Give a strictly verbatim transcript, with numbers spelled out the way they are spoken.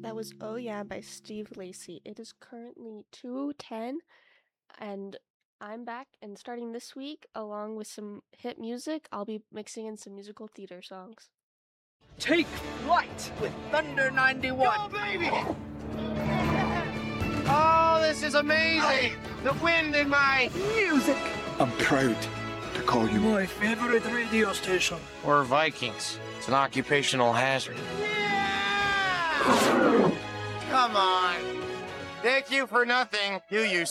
That was Oh Yeah by Steve Lacy. It is currently two ten, and I'm back and starting this week, along with some hit music, I'll be mixing in some musical theater songs. Take flight with Thunder ninety-one. Go, baby! Oh, this is amazing! The wind in my Music. I'm proud to call you My favorite radio station. We're Vikings. It's an occupational hazard. Come on. Thank you for nothing, do you,